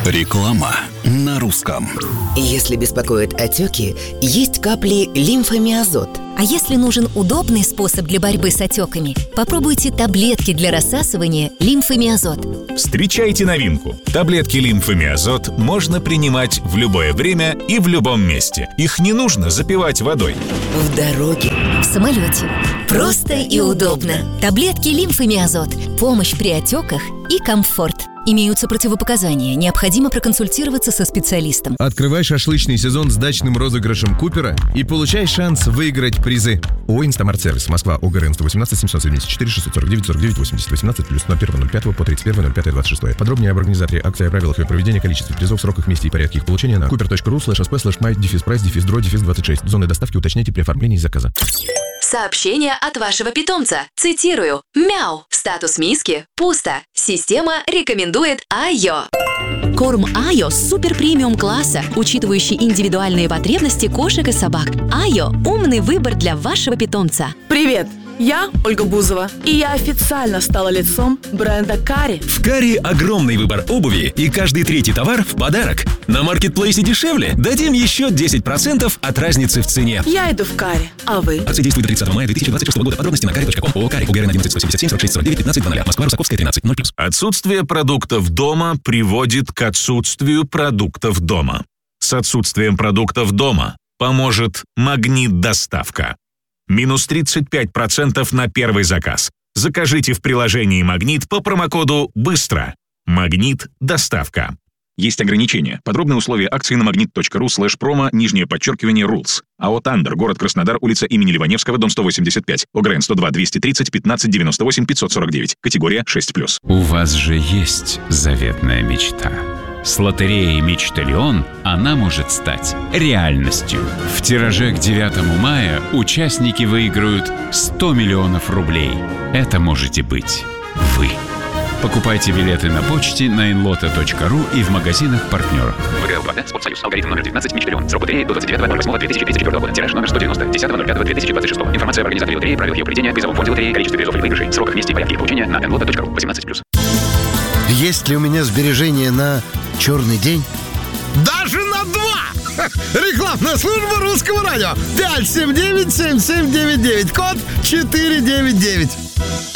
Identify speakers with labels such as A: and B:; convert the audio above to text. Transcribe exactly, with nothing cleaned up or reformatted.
A: Реклама на русском.
B: Если беспокоят отеки, есть капли лимфомиазот.
C: А если нужен удобный способ для борьбы с отеками, попробуйте таблетки для рассасывания лимфомиазот.
D: Встречайте новинку. Таблетки лимфомиазот можно принимать в любое время и в любом месте. Их не нужно запивать водой.
B: В дороге,
C: В самолете. Просто и удобно. Таблетки лимфомиазот. Помощь при отеках и комфорт. Имеются противопоказания. Необходимо проконсультироваться со специалистом.
E: Открывай шашлычный сезон с дачным розыгрышем Купера и получай шанс выиграть призы. ООО «Инстамарт-сервис», Москва, ОГРН сто восемнадцать семьсот семьдесят четыре шестьсот сорок девять сорок девять восемьдесят восемнадцать плюс ноль первого ноль пятого по тридцать первое ноль пятое двадцать шестое. Подробнее об организаторе акции, о правилах ее проведения, количестве призов, сроках, месте и порядке их получения на купер.ру слэш сп слэш май дефис прайс дефис дро дефис двадцать шесть. Зоны доставки уточняйте при оформлении заказа.
F: Сообщение от вашего питомца. Цитирую. Мяу. Статус миски. Пусто. Система рекомендует Айо.
G: Корм Айо супер премиум класса, учитывающий индивидуальные потребности кошек и собак. Айо – умный выбор для вашего питомца.
H: Привет! Я Ольга Бузова, и я официально стала лицом бренда Кари.
I: В Кари огромный выбор обуви, и каждый третий товар в подарок. На маркетплейсе дешевле. Дадим еще десять процентов от разницы в цене.
H: Я иду в Кари, а вы?
I: Акция действует до тридцатого мая две тысячи двадцать шестого года. Подробности на кари точка ком. ООО «Кари», ОГРН одиннадцать сто семьдесят семь сорок шесть сорок девять пятнадцать ноль. Москва, Русаковская, тринадцать, ноль плюс.
D: Отсутствие продуктов дома приводит к отсутствию продуктов дома. С отсутствием продуктов дома поможет «Магнит-доставка». Минус тридцать пять процентов на первый заказ. Закажите в приложении «Магнит» по промокоду «Быстро». «Магнит-доставка». Есть ограничения. Подробные условия акции на магнит.ру слэш промо, нижнее подчеркивание, рулс. АО «Тандер», город Краснодар, улица имени Ливаневского, дом сто восемьдесят пять. ОГРН сто два двести тридцать пятнадцать девяносто восемь пятьсот сорок девять. Категория шесть плюс.
J: У вас же есть заветная мечта. С лотереей «Мечталион» она может стать реальностью. В тираже к девятому мая участники выиграют сто миллионов рублей. Это можете быть вы. Покупайте билеты на почте на инлота точка ру и в магазинах партнеров.
K: ВГЛ-два, Спортсоюз, алгоритм номер девятнадцать, Мечталион. Срок лотереи до двадцать девятого ноль восьмого две тысячи тридцать первого года. Тираж номер сто девяносто, десятого ноль пятого две тысячи двадцать шестого. Информация об организаторе лотереи, правилах ее проведения, призовом фонде лотереи, количестве призов и выигрышей, сроках, месте и порядке их получения на инлота точка ру. восемнадцать плюс.
L: Есть ли у меня сбережения на черный день?
M: Даже на два! Рекламная служба Русского радио. пять семь девять семь семь девять девять. Код четыре девять девять.